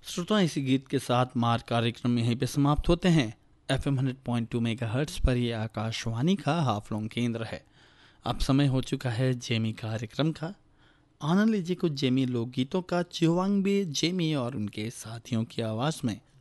श्रोता इसी गीत के साथ मार कार्यक्रम यहीं पे समाप्त होते हैं। FM 100.2 मेगाहर्ट्ज पर ये आकाशवाणी का हाफलोंग केंद्र है। अब समय हो चुका है जेमी कार्यक्रम का। आनंद लीजिए कुछ जेमी लोकगीतों का चिवांगबे जेमी और उनके साथियों की आवाज़ में।